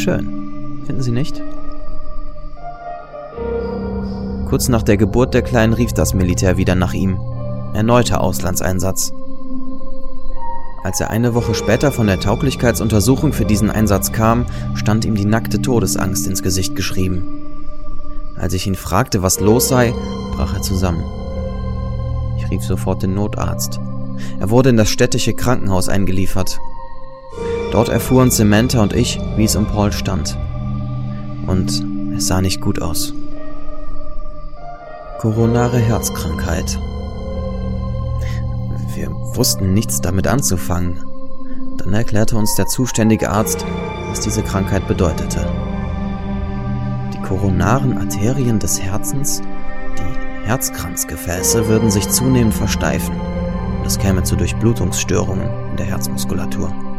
schön. Finden Sie nicht? Kurz nach der Geburt der Kleinen rief das Militär wieder nach ihm. Erneuter Auslandseinsatz. Als er eine Woche später von der Tauglichkeitsuntersuchung für diesen Einsatz kam, stand ihm die nackte Todesangst ins Gesicht geschrieben. Als ich ihn fragte, was los sei, brach er zusammen. Ich rief sofort den Notarzt. Er wurde in das städtische Krankenhaus eingeliefert. Dort erfuhren Samantha und ich, wie es um Paul stand. Und es sah nicht gut aus. Koronare Herzkrankheit. Wir wussten nichts damit anzufangen. Dann erklärte uns der zuständige Arzt, was diese Krankheit bedeutete. Die koronaren Arterien des Herzens, die Herzkranzgefäße, würden sich zunehmend versteifen. Und es käme zu Durchblutungsstörungen in der Herzmuskulatur.